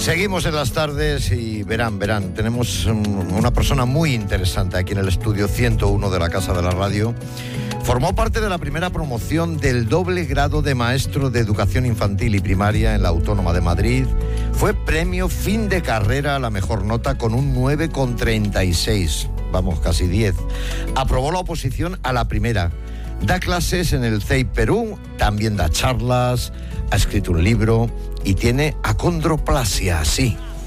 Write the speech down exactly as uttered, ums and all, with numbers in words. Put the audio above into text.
Seguimos en las tardes y verán, verán, tenemos una persona muy interesante aquí en el estudio ciento uno de la Casa de la Radio. Formó parte de la primera promoción del doble grado de maestro de educación infantil y primaria en la Autónoma de Madrid. Fue premio fin de carrera a la mejor nota con un nueve coma treinta y seis, vamos, casi diez. Aprobó la oposición a la primera. Da clases en el C E I Perú, también da charlas, ha escrito un libro y tiene acondroplasia, sí.